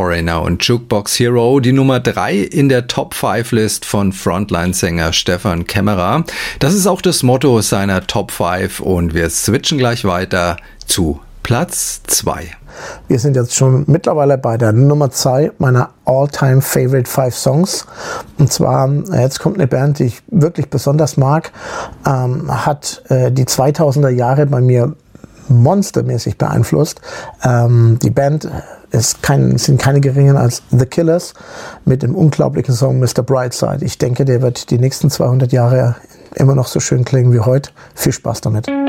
Foreigner und Jukebox Hero, die Nummer 3 in der Top-5-List von Frontline-Sänger Stephan Kämmerer. Das ist auch das Motto seiner Top 5 und wir switchen gleich weiter zu Platz 2. Wir sind jetzt schon mittlerweile bei der Nummer 2 meiner All-Time Favorite 5 Songs. Und zwar, jetzt kommt eine Band, die ich wirklich besonders mag, hat die 2000er Jahre bei mir monstermäßig beeinflusst. Die Band sind keine geringen als The Killers mit dem unglaublichen Song Mr. Brightside. Ich denke, der wird die nächsten 200 Jahre immer noch so schön klingen wie heute. Viel Spaß damit.